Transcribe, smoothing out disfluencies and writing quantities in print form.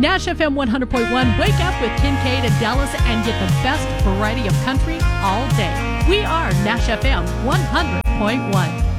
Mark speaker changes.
Speaker 1: Nash FM 100.1, wake up with Kincaid and Dallas and get the best variety of country all day. We are Nash FM 100.1.